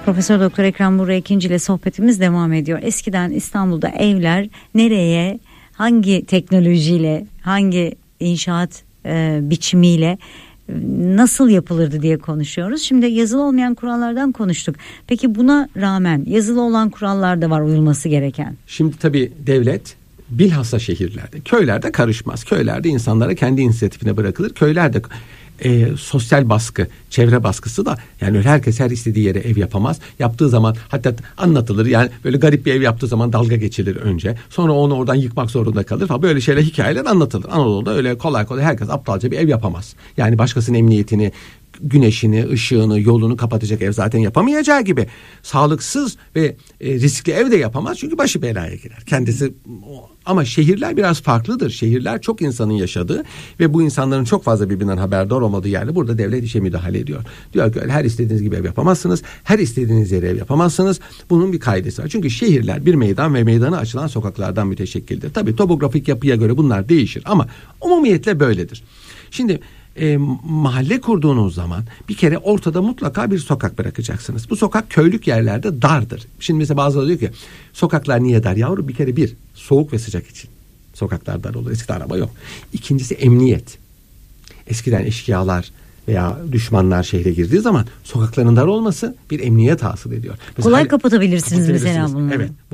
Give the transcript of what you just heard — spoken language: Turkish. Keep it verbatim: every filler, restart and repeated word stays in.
Profesör Doktor Ekrem Buğra Ekinci ile sohbetimiz devam ediyor. Eskiden İstanbul'da evler nereye, hangi teknolojiyle, hangi inşaat e, biçimiyle nasıl yapılırdı diye konuşuyoruz. Şimdi yazılı olmayan kurallardan konuştuk. Peki buna rağmen yazılı olan kurallar da var uyulması gereken. Şimdi tabii devlet bilhassa şehirlerde, köylerde karışmaz. Köylerde insanlara kendi inisiyatifine bırakılır. Köylerde e, sosyal baskı, çevre baskısı da, yani öyle herkes her istediği yere ev yapamaz. Yaptığı zaman hatta anlatılır, yani böyle garip bir ev yaptığı zaman dalga geçilir önce. Sonra onu oradan yıkmak zorunda kalır falan, böyle şeyler, hikayeler anlatılır. Anadolu'da öyle kolay kolay herkes aptalca bir ev yapamaz. Yani başkasının emniyetini, güneşini, ışığını, yolunu kapatacak ev zaten yapamayacağı gibi sağlıksız ve e, riskli ev de yapamaz, çünkü başı belaya girer. Kendisi. Ama şehirler biraz farklıdır. Şehirler çok insanın yaşadığı ve bu insanların çok fazla birbirinden haberdar olmadığı yerde burada devlet işe müdahale ediyor. Diyor ki her istediğiniz gibi ev yapamazsınız. Her istediğiniz yere ev yapamazsınız. Bunun bir kaidesi var. Çünkü şehirler bir meydan ve meydana açılan sokaklardan müteşekkildir. Tabii topografik yapıya göre bunlar değişir ama umumiyetle böyledir. Şimdi E, mahalle kurduğunuz zaman bir kere ortada mutlaka bir sokak bırakacaksınız. Bu sokak köylük yerlerde dardır. Şimdi mesela bazıları diyor ki sokaklar niye dar yavrum? Bir kere bir, soğuk ve sıcak için sokaklar dar olur. Eskiden araba yok. İkincisi emniyet. Eskiden eşkıyalar veya düşmanlar şehre girdiği zaman sokakların dar olması bir emniyet hasıl ediyor. Mesela kolay kapatabilirsiniz, kapatabilirsiniz mesela bunları. Evet.